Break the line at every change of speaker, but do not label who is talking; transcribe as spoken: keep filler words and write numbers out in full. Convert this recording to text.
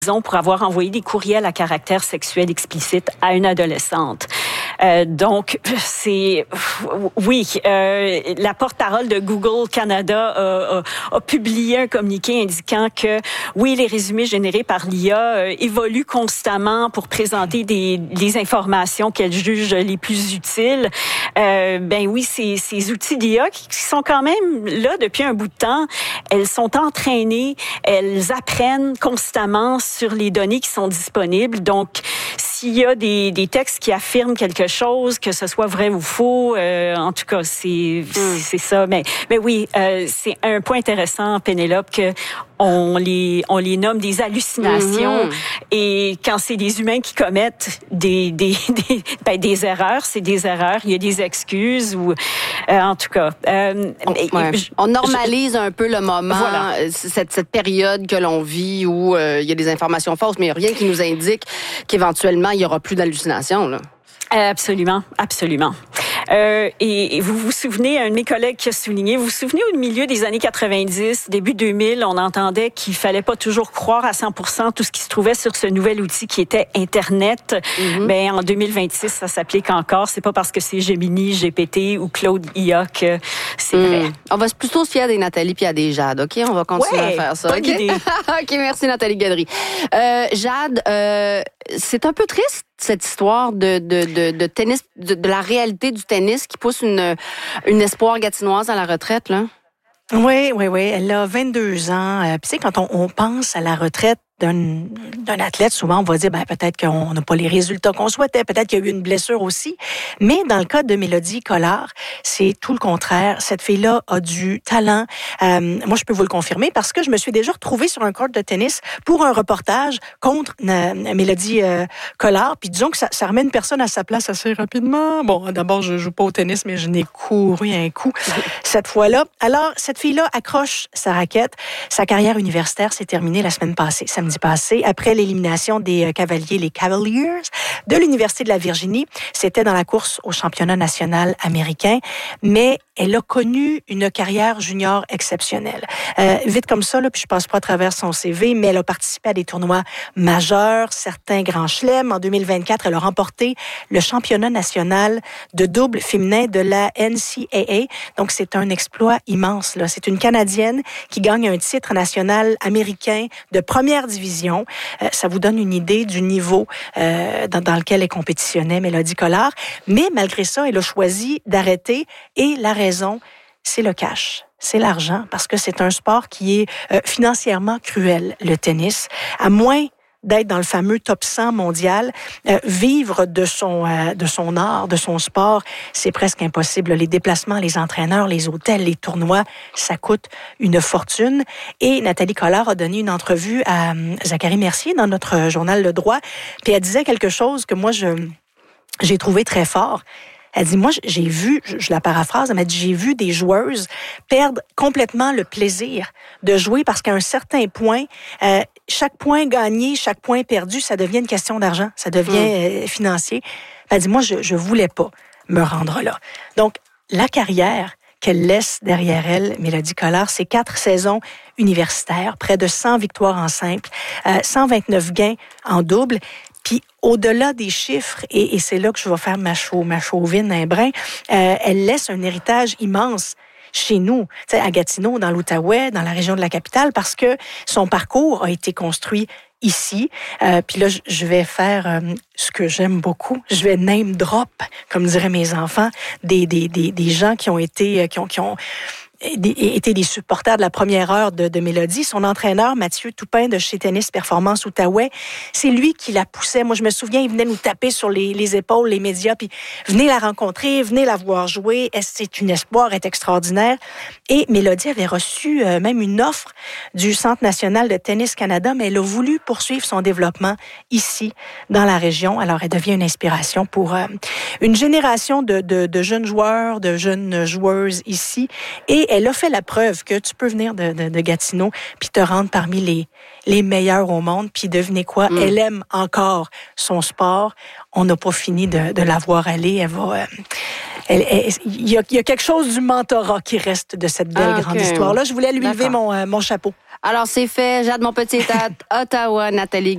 pour avoir envoyé des courriels à caractère sexuel explicite à une adolescente. Euh, donc, c'est... Oui, euh, la porte-parole de Google Canada a, a, a publié un communiqué indiquant que, oui, les résumés générés par l'I A euh, évoluent constamment pour présenter des, les informations qu'elle juge les plus utiles. Euh, ben oui, ces, ces outils d'I A qui, qui sont quand même là depuis un bout de temps, elles sont entraînées, elles apprennent constamment sur les données qui sont disponibles. Donc, s'il y a des, des textes qui affirment quelque chose, que ce soit vrai ou faux, euh, en tout cas, c'est, mm. c'est ça. Mais, mais oui, euh, c'est un point intéressant, Pénélope, que on les, on les nomme des hallucinations. Mm-hmm. Et quand c'est des humains qui commettent des, des, des, ben, des erreurs, c'est des erreurs. Il y a des excuses ou, euh, en tout cas. Euh,
on, ouais. je, on normalise je, un peu le moment, voilà. cette, cette période que l'on vit où euh, il y a des informations fausses, mais il n'y a rien qui nous indique qu'éventuellement il y aura plus d'hallucinations, là.
Absolument, absolument. Euh, et, et vous vous souvenez, un de mes collègues qui a souligné, vous vous souvenez au milieu des années quatre-vingt-dix, début deux mille, on entendait qu'il fallait pas toujours croire à cent pour cent tout ce qui se trouvait sur ce nouvel outil qui était Internet. Mm-hmm. Ben, en deux mille vingt-six, ça s'applique encore. C'est pas parce que c'est Gemini, G P T ou Claude I A que c'est mm. vrai.
On va plutôt se fier à des Nathalie puis à des Jade, OK? On va continuer
ouais,
à faire ça.
Bonne
okay?
idée.
OK, merci Nathalie Gadry. Euh, Jade, euh, c'est un peu triste cette histoire de, de, de, de tennis, de, de la réalité du tennis qui pousse une, une espoir gatinoise à la retraite, là?
Oui, oui, oui. Elle a vingt-deux ans. Euh, Puis, tu sais, quand on, on pense à la retraite d'un, d'un athlète, souvent, on va dire, ben, peut-être qu'on n'a pas les résultats qu'on souhaitait, peut-être qu'il y a eu une blessure aussi. Mais dans le cas de Mélodie Collard, c'est tout le contraire. Cette fille-là a du talent. Euh, moi, je peux vous le confirmer parce que je me suis déjà retrouvée sur un court de tennis pour un reportage contre euh, Mélodie euh, Collard. Puis disons que ça, ça remet une personne à sa place assez rapidement. Bon, d'abord, je joue pas au tennis, mais je n'ai couru un coup cette fois-là. Alors, cette fille-là accroche sa raquette. Sa carrière universitaire s'est terminée la semaine passée, samedi passé, après l'élimination des Cavaliers, les Cavaliers de l'Université de la Virginie. C'était dans la course au championnat national américain, mais elle a connu une carrière junior exceptionnelle. Euh, vite comme ça, là, puis je passe pas à travers son C V, mais elle a participé à des tournois majeurs, certains grands chelems. En deux mille vingt-quatre, elle a remporté le championnat national de double féminin de la N C A A. Donc, c'est un exploit immense, là. C'est une Canadienne qui gagne un titre national américain de première division. Euh, ça vous donne une idée du niveau euh, dans, dans lequel elle compétitionnait, Mélodie Collard. Mais malgré ça, elle a choisi d'arrêter et la raison, c'est le cash. C'est l'argent, parce que c'est un sport qui est euh, financièrement cruel, le tennis. À moins d'être dans le fameux top cent mondial, euh, vivre de son euh, de son art, de son sport, c'est presque impossible. Les déplacements, les entraîneurs, les hôtels, les tournois, ça coûte une fortune. Et Nathalie Collard a donné une entrevue à euh, Zachary Mercier dans notre journal Le Droit, puis elle disait quelque chose que moi, je j'ai trouvé très fort. Elle dit, moi, j'ai vu, je la paraphrase, elle m'a dit, j'ai vu des joueuses perdre complètement le plaisir de jouer parce qu'à un certain point, euh, chaque point gagné, chaque point perdu, ça devient une question d'argent, ça devient euh, financier. Elle dit, moi, je je voulais pas me rendre là. Donc, la carrière qu'elle laisse derrière elle, Mélodie Collard, c'est quatre saisons universitaires, près de cent victoires en simple, euh, cent vingt-neuf gains en double. Puis au-delà des chiffres, et, et c'est là que je vais faire ma, chau, ma chauvine un brin, euh, elle laisse un héritage immense chez nous, tu sais, à Gatineau, dans l'Outaouais, dans la région de la capitale, parce que son parcours a été construit ici. Euh, puis là, je vais faire euh, ce que j'aime beaucoup. Je vais name drop, comme diraient mes enfants, des des des, des gens qui ont été qui ont qui ont étaient des supporters de la première heure de, de Mélodie. Son entraîneur, Mathieu Toupin, de chez Tennis Performance Outaouais, c'est lui qui la poussait. Moi, je me souviens, il venait nous taper sur les, les épaules, les médias, puis venez la rencontrer, venez la voir jouer. C'est une espoir, elle est extraordinaire. Et Mélodie avait reçu euh, même une offre du Centre national de Tennis Canada, mais elle a voulu poursuivre son développement ici, dans la région. Alors, elle devient une inspiration pour euh, une génération de, de, de jeunes joueurs, de jeunes joueuses ici. Et elle a fait la preuve que tu peux venir de, de, de Gatineau puis te rendre parmi les, les meilleurs au monde. Puis devinez quoi? Mm. Elle aime encore son sport. On n'a pas fini de, de la voir aller. Elle va... Euh, elle, elle, il, y a, il y a quelque chose du mentorat qui reste de cette belle ah, grande okay. histoire-là. Je voulais lui D'accord. lever mon, euh, mon chapeau.
Alors, c'est fait. Jade, mon petit est à Ottawa. Nathalie